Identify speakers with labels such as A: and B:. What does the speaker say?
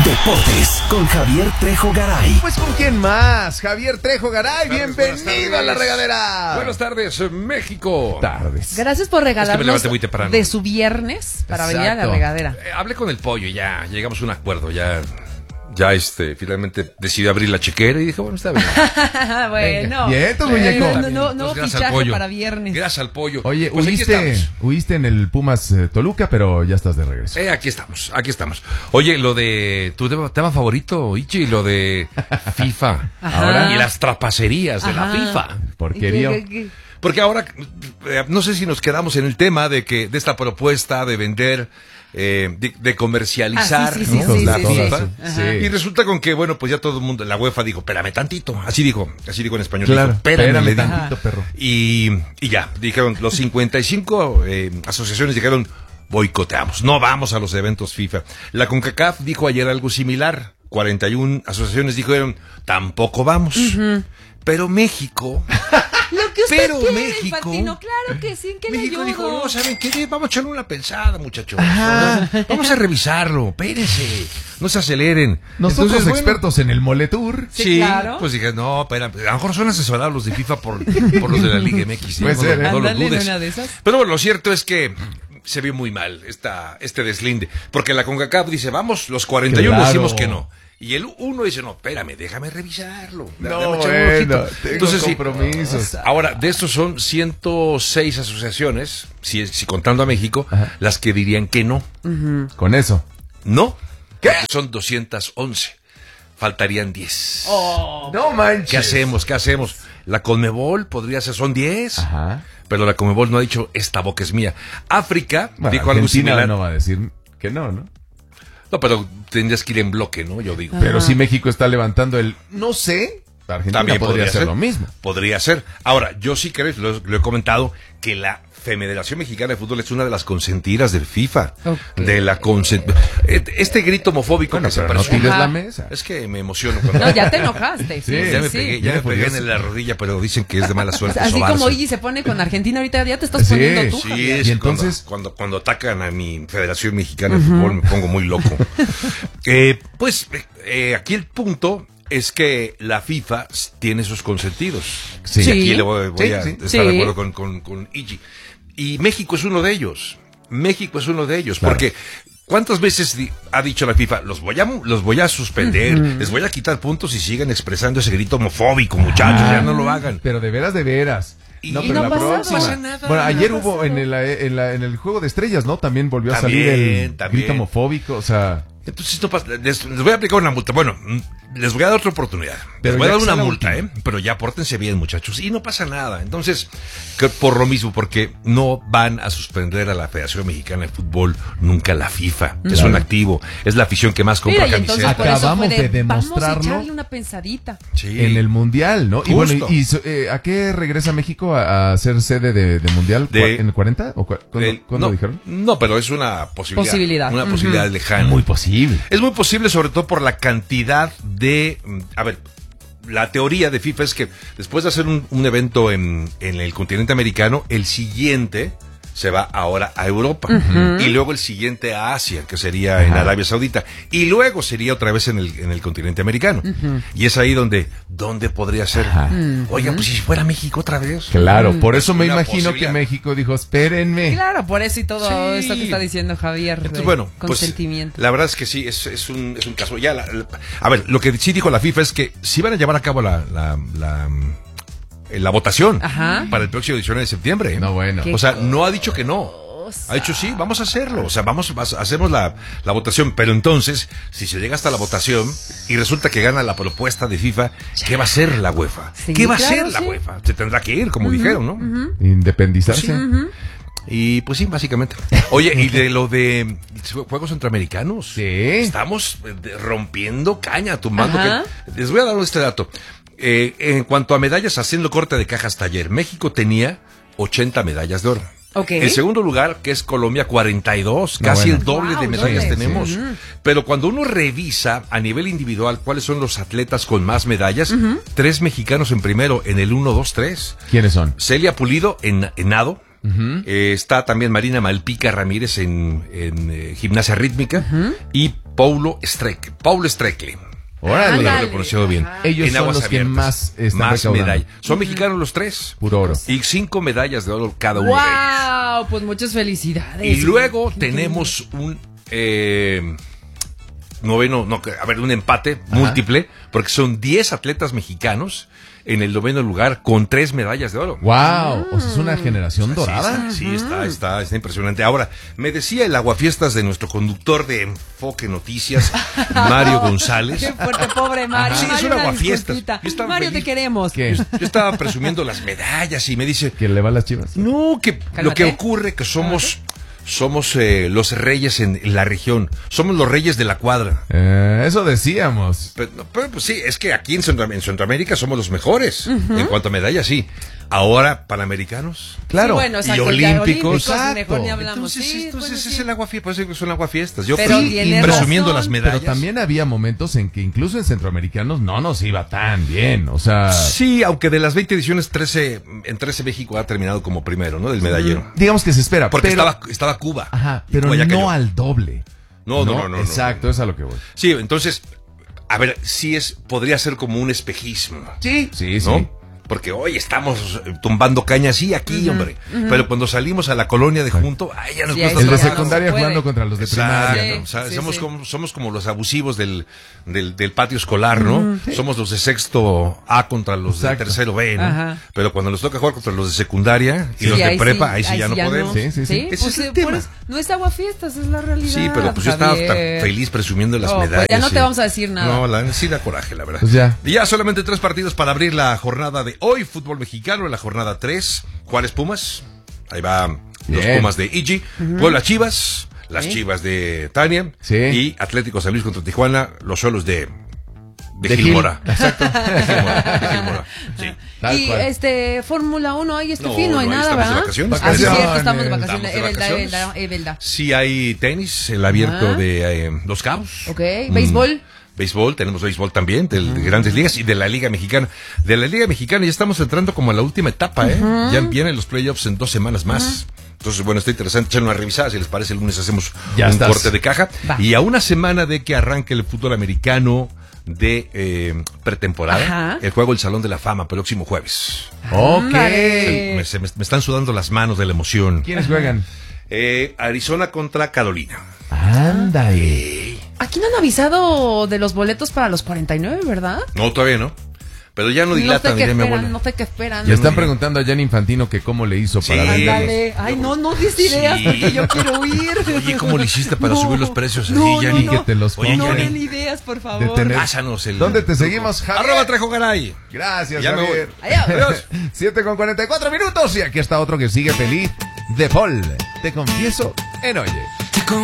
A: Deportes con Javier Trejo Garay.
B: Pues ¿con quién más? Javier Trejo Garay, bienvenido a La Regadera.
C: Buenas tardes, México.
B: Tardes.
D: Gracias por regalarnos
C: muy temprano.
D: de su viernes para venir a La Regadera.
C: Hablé con el pollo, ya llegamos a un acuerdo, ya finalmente decidí abrir la chequera y dije, bueno, está bien.
D: Bueno.
B: Bien, tu muñeco.
D: No fichaje para viernes.
C: Gracias al pollo.
B: Oye,
C: pues
B: huiste en el Pumas Toluca, pero ya estás de regreso.
C: Aquí estamos. Oye, lo de tu tema favorito, Ichi, lo de FIFA.
D: Ajá.
C: Y las trapacerías de la FIFA.
B: Porquerío.
C: Porque ahora, no sé si nos quedamos en el tema de esta propuesta de vender, de comercializar la FIFA.
B: Sí.
C: Y resulta con que, bueno, pues ya todo el mundo, la UEFA dijo, espérame tantito. Así dijo en español.
B: Claro,
C: dijo, espérame
B: tantito, perro.
C: Y ya, dijeron, los 55 asociaciones dijeron, boicoteamos, no vamos a los eventos FIFA. La CONCACAF dijo ayer algo similar. 41 asociaciones dijeron, tampoco vamos. Pero México...
D: Lo que usted quiere,
C: México,
D: Infantino, claro que sí, que
C: México
D: le ayudo.
C: dijo, no, ¿saben qué? Vamos a echarle una pensada, muchachos. Vamos a revisarlo, espérense, no se aceleren.
B: Nosotros
C: Entonces,
B: expertos en el Moletour.
D: Sí, claro.
C: Pues dije, no, espera, a lo mejor son asesorados los de FIFA por los de la Liga MX.
B: Puede ser,
C: no lo
D: Ándale,
C: dudes.
D: en una de esas.
C: Pero bueno, lo cierto es que se vio muy mal este deslinde, porque la CONCACAF dice, vamos, los 41
B: Claro.
C: decimos que no. Y el uno dice, no, espérame, déjame revisarlo.
B: No,
C: déjame echarle un
B: bueno,
C: ojito.
B: tengo
C: Entonces, sí,
B: compromisos.
C: ahora, de estos son 106 asociaciones, si contando a México, las que dirían que no.
B: Con eso.
C: No, ¿qué? Son 211. Faltarían 10.
B: No manches.
C: ¿Qué hacemos? La Conmebol podría ser, son 10.
B: Ajá.
C: Pero la Conmebol no ha dicho, esta boca es mía. África
B: Bueno,
C: dijo algo
B: Argentina
C: similar.
B: no va a decir que no, ¿no?
C: No, pero tendrías que ir en bloque, ¿no? Yo digo.
B: Pero si México está levantando el no sé, Argentina
C: También
B: podría hacer
C: ser
B: lo mismo.
C: Podría ser. Ahora, yo sí creo, lo he comentado, que la Federación Mexicana de Fútbol es una de las consentidas del FIFA.
D: Okay.
C: De la este grito homofóbico
B: Bueno,
C: que se
B: pero no
C: presume.
B: tires
D: Ajá.
B: la mesa.
C: Es que me emociono cuando...
D: No, ya te enojaste.
B: Sí,
C: ya me pegué en la rodilla, pero dicen que es de mala suerte.
D: Así
C: sobarse.
D: como Iggy se pone con Argentina ahorita, ya te estás
B: Sí,
D: poniendo tú.
C: Sí,
D: Javier.
C: es
B: Y entonces-
C: cuando atacan a mi Federación Mexicana de Fútbol me pongo muy loco. Aquí el punto es que la FIFA tiene sus consentidos.
B: Sí.
C: Y aquí le voy a
B: Sí.
C: estar
D: Sí.
C: de acuerdo con Iggy. Y México es uno de ellos.
B: Claro.
C: Porque ¿cuántas veces ha dicho la FIFA, los voy a suspender, les voy a quitar puntos y siguen expresando ese grito homofóbico, muchachos, ya no lo hagan?
B: Pero de veras.
C: Y
B: No,
C: no
B: pero la
D: pasa
B: próxima.
C: nada. No pasa nada.
B: Bueno, ayer
D: No
B: hubo
D: pasa
B: en el Juego de Estrellas, ¿no? También volvió a
C: También,
B: salir el
C: también.
B: grito homofóbico, o sea...
C: Entonces no pasa, les voy a aplicar una multa. Bueno, les voy a dar otra oportunidad.
B: Pero
C: Les voy a
B: ya
C: dar
B: que
C: una
B: sea la
C: multa,
B: última.
C: pero ya pórtense bien, muchachos. Y no pasa nada. Entonces, que por lo mismo, porque no van a suspender a la Federación Mexicana de Fútbol, nunca la FIFA. Es un activo. Es la afición que más compra
D: Mira, y entonces
C: camisetas.
D: por eso
B: Acabamos
D: fue
B: de demostrarlo.
D: Vamos a echarle una pensadita.
C: Sí.
B: En el Mundial, ¿no? Y
C: Justo.
B: bueno, ¿a qué regresa México a ser sede de Mundial? ¿En el 40? ¿O cuándo
C: no,
B: dijeron?
C: No, pero es una posibilidad. Una posibilidad lejana.
B: Muy posible.
C: Es muy posible, sobre todo por la cantidad de... A ver, la teoría de FIFA es que después de hacer un evento en el continente americano, el siguiente se va ahora a Europa. Y luego el siguiente a Asia, que sería en Arabia Saudita. Y luego sería otra vez en el continente americano. Y es ahí donde podría ser. Oiga, pues si fuera México otra vez.
B: Claro, por eso me
C: Una
B: imagino que
C: posibilidad.
B: México dijo, espérenme.
D: Claro, por eso y todo
C: Sí.
D: esto que está diciendo Javier.
C: Entonces,
D: de
C: bueno, pues
D: consentimiento.
C: la verdad es que sí, es un caso. Ya a ver, lo que sí dijo la FIFA es que sí van a llevar a cabo la votación
D: Ajá.
C: para el próximo 19 de septiembre.
B: No, bueno.
D: ¿Qué?
C: O sea, no ha dicho que no. Ha dicho sí, vamos a hacerlo. O sea, hacemos la votación. Pero entonces, si se llega hasta la votación y resulta que gana la propuesta de FIFA, ¿qué va a hacer la UEFA?
D: Sí,
C: ¿Qué va a
D: claro,
C: hacer la
D: sí.
C: UEFA? Se tendrá que ir, como dijeron, ¿no?
B: Independizarse.
C: Y pues sí, básicamente. Oye, y de lo de Juegos Centroamericanos.
B: Sí.
C: Estamos rompiendo caña, tumbando.
D: Ajá.
C: Les voy a dar este dato. En cuanto a medallas, haciendo corte de caja hasta ayer, México tenía 80 medallas de oro.
D: Ok.
C: En segundo lugar, que es Colombia, 42,
B: No,
C: casi
B: bueno.
C: el doble de
D: Wow,
C: medallas
D: doble.
C: tenemos.
D: Sí.
C: Pero cuando uno revisa a nivel individual cuáles son los atletas con más medallas, 3 mexicanos en primero, en el 1, 2, 3.
B: ¿Quiénes son?
C: Celia Pulido en nado. Está también Marina Malpica Ramírez en gimnasia rítmica. Y Paulo Streckley.
B: Órale.
C: No lo he pronunciado bien.
B: Ellos
C: En
B: son
C: aguas
B: los que
C: abiertas.
B: más están
C: Más
B: recaudando.
C: medallas. Son mexicanos los tres.
B: Puro oro.
C: Y 5 medallas de oro cada uno de ellos.
D: ¡Wow! Pues muchas felicidades.
C: Y luego tenemos un un empate múltiple, porque son 10 atletas mexicanos en el 9º lugar con 3 medallas de oro.
B: Wow, o sea, es una generación dorada.
C: Sí, está impresionante. Ahora, me decía el aguafiestas de nuestro conductor de Enfoque Noticias, Mario González.
D: Qué fuerte, pobre Mario.
C: Sí, es
D: Mario,
C: un
D: una
C: aguafiestas.
D: disculpita.
C: Yo estaba
D: Mario,
C: feliz.
D: te queremos.
B: ¿Qué?
C: Yo estaba presumiendo las medallas y me dice,
B: ¿Que le va a las Chivas?
C: no, que
D: Cálmate.
C: lo que ocurre que somos los reyes en la región, somos los reyes de la cuadra.
B: Eso decíamos.
C: Pero, pues sí, es que aquí en Centroamérica somos los mejores. En cuanto a medallas, sí. Ahora, panamericanos.
B: Claro.
D: Sí, bueno, exacto,
C: Y
D: ya
C: olímpicos.
D: mejor ni hablamos.
C: Entonces,
D: Sí,
C: entonces
D: bueno,
C: es
D: sí.
C: el aguafiestas, por eso son aguafiestas. Yo
D: Pero
C: fui
D: tiene
C: presumiendo
D: razón.
C: las medallas.
B: Pero también había momentos en que incluso en centroamericanos no nos iba tan bien. O sea,
C: Sí, aunque de las 20 ediciones, 13 México ha terminado como primero, ¿no? Del medallero.
B: digamos que se espera.
C: Porque
B: pero,
C: estaba Cuba.
B: Ajá,
C: Y
B: pero
C: Cuba ya
B: no
C: cayó.
B: al doble.
C: No.
B: Exacto, es a lo que voy.
C: Sí, entonces, a ver, podría ser como un espejismo.
B: Sí, sí, sí.
C: ¿No? Porque hoy estamos tumbando cañas, sí, aquí, hombre. Pero cuando salimos a la colonia de junto, ay, ya nos
D: Sí,
C: cuesta
D: ahí
B: El de
D: ya no
C: trabajo.
B: secundaria
D: se puede.
B: jugando contra los de
C: Exacto,
B: primaria.
C: ¿no? O sea,
D: Sí,
C: somos,
D: sí.
C: somos como los abusivos del patio escolar, ¿no? Somos los de sexto A contra los
B: Exacto.
C: de tercero B, ¿no?
D: Ajá.
C: Pero cuando nos toca jugar contra los de secundaria y
D: Sí,
C: los de
D: ahí
C: prepa,
D: sí,
C: ahí sí ya no podemos.
B: Sí, sí, sí.
C: Ese
D: Pues,
C: es el tema.
D: por eso, no es aguafiestas, es la realidad.
C: Sí, pero pues yo estaba tan
D: Javier.
C: feliz presumiendo las
D: Oh, pues
C: medallas.
D: ya no te
C: y-
D: vamos a decir nada.
C: No, sí da coraje, la verdad.
B: Pues ya.
C: Y ya solamente 3 partidos para abrir la jornada de hoy. Fútbol mexicano en la jornada 3. Juárez Pumas. Ahí va los
B: Bien.
C: Pumas de Igi. Puebla Chivas. Las
D: Sí.
C: Chivas de Tania.
B: Sí.
C: Y Atlético San Luis contra Tijuana. Los Solos de
B: De
C: Gilmora.
B: Gil.
C: Exacto. De Gilmora. Sí.
B: Tal
D: Y
B: cual.
D: Fórmula 1, ahí
C: No,
D: fin, no hay
C: no, ahí
D: nada,
C: estamos de
D: ¿verdad?
C: vacaciones.
D: Ah, sí, es cierto,
B: Vacaciones.
D: estamos de vacaciones.
C: Estamos de vacaciones.
D: Evelda.
C: Sí hay tenis, el abierto
D: Ah.
C: de Los Cabos.
D: Ok, béisbol.
C: Béisbol, tenemos béisbol también, de Grandes Ligas y de la Liga Mexicana. De la Liga Mexicana ya estamos entrando como a la última etapa, ¿eh? Ya vienen los playoffs en 2 semanas más. Entonces, bueno, está interesante echar una revisada. Si les parece, el lunes hacemos
B: Ya
C: un
B: estás.
C: corte de caja.
D: Va.
C: Y a una semana de que arranque el fútbol americano de pretemporada,
D: Ajá.
C: el juego del Salón de la Fama, próximo jueves.
B: Ok.
D: Ándale.
C: Me están sudando las manos de la emoción.
B: ¿Quiénes juegan?
C: Arizona contra Carolina.
B: Ándale.
D: Aquí no han avisado de los boletos para los 49, ¿verdad?
C: No, todavía no. Pero ya no dilatan,
D: sé qué
C: diría mi
D: esperan,
C: abuela.
D: no sé qué esperan.
B: Le están
C: no.
B: preguntando a Gianni Infantino que cómo le hizo para
C: Sí.
B: venderlos.
D: Ándale. Ay, no des ideas
C: Sí.
D: porque yo quiero ir.
C: Oye, ¿cómo le hiciste para subir los precios así,
D: no,
C: Gianni?
D: No,
B: Que te los
C: Oye,
D: no
B: compren.
C: Gianni.
D: den ideas, por
B: De
D: favor.
B: tener-
C: Pásanos el...
B: ¿Dónde te seguimos, Javier?
C: ¡Arroba Trejo Garay!
B: Gracias,
C: Ya me
B: Javier.
C: voy.
D: Adiós.
B: 7:44 minutos y aquí está otro que sigue feliz. De Paul. Te confieso en Oye.